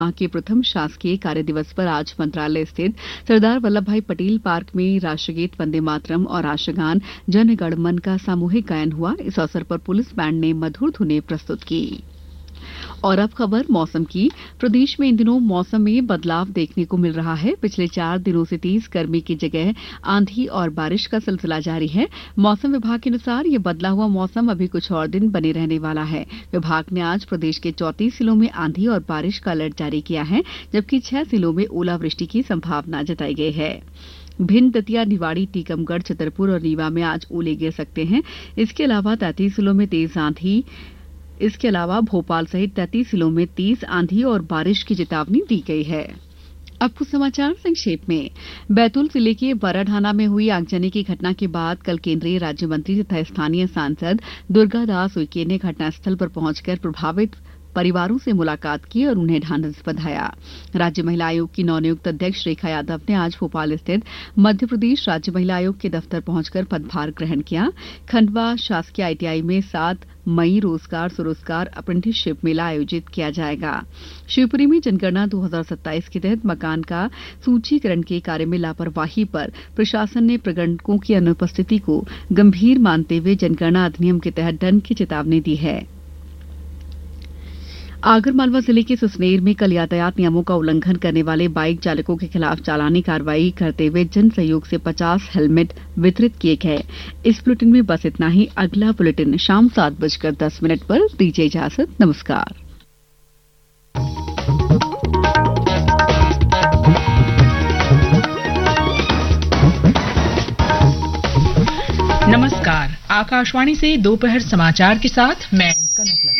माह के प्रथम शासकीय कार्य दिवस पर आज मंत्रालय स्थित सरदार वल्लभ भाई पटेल पार्क में राष्ट्रगीत वंदे मातरम और राष्ट्रगान जन गण मन का सामूहिक गायन हुआ। इस अवसर पर पुलिस बैंड ने मधुर धुनें प्रस्तुत की। और अब खबर मौसम की। प्रदेश में इन दिनों मौसम में बदलाव देखने को मिल रहा है। पिछले 4 दिनों से तेज गर्मी की जगह आंधी और बारिश का सिलसिला जारी है। मौसम विभाग के अनुसार ये बदला हुआ मौसम अभी कुछ और दिन बने रहने वाला है। विभाग ने आज प्रदेश के 34 जिलों में आंधी और बारिश का अलर्ट जारी किया है, जबकि 6 जिलों में ओलावृष्टि की संभावना जताई गई है। भिंड, दतिया, निवाड़ी, टीकमगढ़, छतरपुर और रीवा में आज ओले गिर सकते हैं। इसके अलावा 33 जिलों में तेज आंधी इसके अलावा भोपाल सहित 33 जिलों में तेज आंधी और बारिश की चेतावनी दी गई है। अब कुछ समाचार संक्षेप में। बैतूल जिले के बराढाना में हुई आगजनी की घटना के बाद कल केंद्रीय राज्य मंत्री तथा स्थानीय सांसद दुर्गादास उइके ने घटनास्थल पर पहुंचकर प्रभावित परिवारों से मुलाकात की और उन्हें ढांढस बंधाया। राज्य महिला आयोग की नवनियुक्त अध्यक्ष रेखा यादव ने आज भोपाल स्थित मध्य प्रदेश राज्य महिला आयोग के दफ्तर पहुंचकर पदभार ग्रहण किया। खंडवा शासकीय ITI में 7 मई रोजगार स्वरोजगार अप्रेंटिसशिप मेला आयोजित किया जाएगा। शिवपुरी में जनगणना 2027 के तहत मकान का सूचीकरण के कार्य में लापरवाही पर प्रशासन ने प्रगणकों की अनुपस्थिति को गंभीर मानते हुए जनगणना अधिनियम के तहत दंड की चेतावनी दी है। आगरमालवा जिले के सुसनेर में कल यातायात नियमों का उल्लंघन करने वाले बाइक चालकों के खिलाफ चालानी कार्रवाई करते हुए जन सहयोग से 50 हेलमेट वितरित किए गए। इस बुलेटिन में बस इतना ही। अगला बुलेटिन शाम 7:10 पर। दीजिए इजाजत। नमस्कार। नमस्कार। आकाशवाणी से दोपहर समाचार के साथ मैं कनक लता।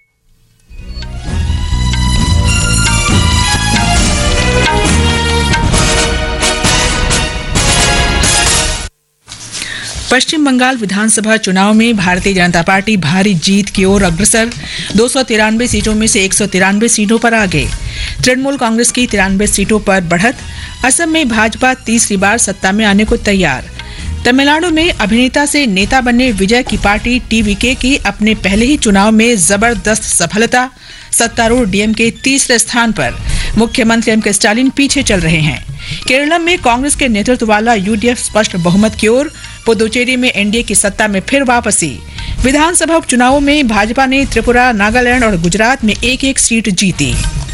पश्चिम बंगाल विधानसभा चुनाव में भारतीय जनता पार्टी भारी जीत की ओर अग्रसर। 293 सीटों में से 193 सीटों पर आगे। तृणमूल कांग्रेस की 93 सीटों पर बढ़त। असम में भाजपा तीसरी बार सत्ता में आने को तैयार। तमिलनाडु में अभिनेता से नेता बनने विजय की पार्टी TVK की अपने पहले ही चुनाव में जबरदस्त सफलता। सत्तारूढ़ DMK तीसरे स्थान पर। मुख्यमंत्री M.K. स्टालिन पीछे चल रहे हैं। केरल में कांग्रेस के नेतृत्व वाला UDF स्पष्ट बहुमत की ओर। पुदुचेरी में NDA की सत्ता में फिर वापसी। विधानसभा उपचुनावों में भाजपा ने त्रिपुरा, नागालैंड और गुजरात में एक-एक सीट जीती।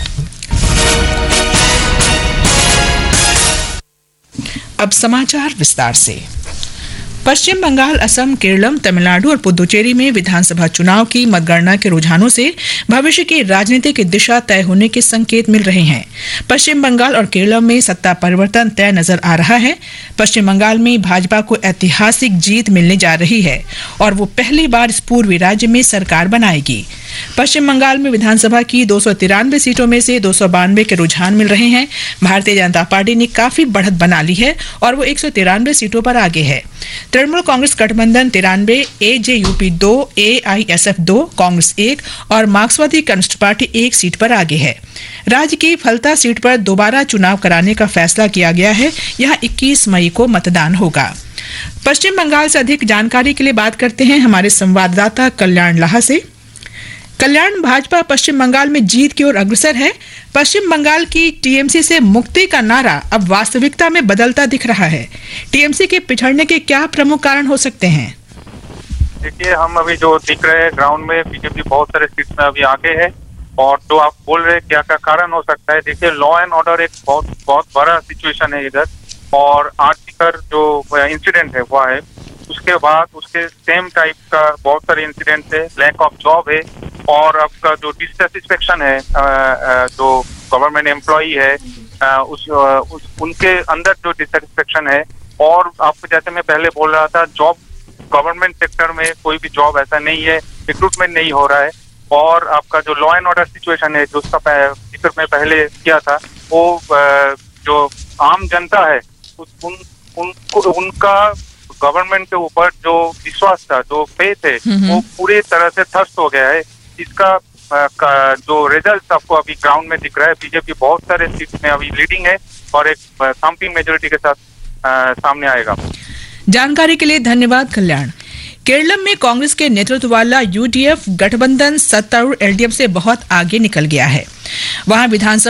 अब समाचार विस्तार से। पश्चिम बंगाल, असम, केरलम, तमिलनाडु और पुदुचेरी में विधानसभा चुनाव की मतगणना के रुझानों से भविष्य की राजनीतिक दिशा तय होने के संकेत मिल रहे हैं। पश्चिम बंगाल और केरलम में सत्ता परिवर्तन तय नजर आ रहा है। पश्चिम बंगाल में भाजपा को ऐतिहासिक जीत मिलने जा रही है और वो पहली बार इस पूर्वी राज्य में सरकार बनाएगी। पश्चिम बंगाल में विधानसभा की 293 सीटों में से 292 के रुझान मिल रहे हैं। भारतीय जनता पार्टी ने काफी बढ़त बना ली है और वो 193 सीटों पर आगे है। तृणमूल कांग्रेस गठबंधन 93, AJUP 2, AISF 2, कांग्रेस 1 और मार्क्सवादी कम्युनिस्ट पार्टी 1 सीट पर आगे है। राज्य की फलता सीट पर दोबारा चुनाव कराने का फैसला किया गया है। यहां 21 मई को मतदान होगा। पश्चिम बंगाल से अधिक जानकारी के लिए बात करते हैं हमारे संवाददाता कल्याण लाहा से। कल्याण, भाजपा पश्चिम बंगाल में जीत की ओर अग्रसर है। पश्चिम बंगाल की TMC से मुक्ति का नारा अब वास्तविकता में बदलता दिख रहा है। TMC के पिछड़ने के क्या प्रमुख कारण हो सकते हैं? देखिए, हम अभी जो दिख रहे हैं ग्राउंड में, बीजेपी बहुत सारे सीट में अभी आगे है। और जो आप बोल रहे हैं क्या क्या कारण हो सकता है, देखिए लॉ एंड ऑर्डर एक बहुत बड़ा सिचुएशन है इधर। और आर्टिकल जो इंसिडेंट है वो है, उसके बाद उसके सेम टाइप का बहुत सारे इंसिडेंट है। लैक ऑफ जॉब है और आपका जो डिससेटिस्फेक्शन है, जो गवर्नमेंट एम्प्लॉई है उनके अंदर जो डिससेटिस्फेक्शन है। और आपको जैसे मैं पहले बोल रहा था, जॉब गवर्नमेंट सेक्टर में कोई भी जॉब ऐसा नहीं है, रिक्रूटमेंट नहीं हो रहा है। और आपका जो लॉ एंड ऑर्डर सिचुएशन है, जो उसका जिक्र मैं पहले किया था, वो जो आम जनता है उनका गवर्नमेंट के ऊपर जो विश्वास था, जो फेथ है, वो पूरी तरह से ध्वस्त हो गया है। इसका जो रिजल्ट आपको अभी ग्राउंड में दिख रहा है, बीजेपी बहुत सारे सीट में अभी लीडिंग है और एक थम्पिंग मेजोरिटी के साथ सामने आएगा। जानकारी के लिए धन्यवाद कल्याण। केरलम में कांग्रेस के नेतृत्व वाला UDF गठबंधन सत्तारूढ़ LDF से बहुत आगे निकल गया है। वहां विधानसभा